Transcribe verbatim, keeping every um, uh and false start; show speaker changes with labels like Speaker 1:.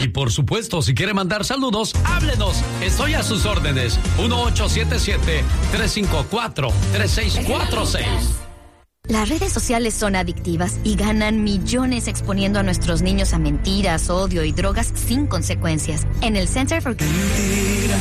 Speaker 1: Y por supuesto, si quiere mandar saludos, háblenos. Estoy a sus órdenes. uno ocho siete siete, tres cinco cuatro, tres seis cuatro seis.
Speaker 2: Las redes sociales son adictivas y ganan millones exponiendo a nuestros niños a mentiras, odio y drogas sin consecuencias. En el Center for...
Speaker 3: Mentira,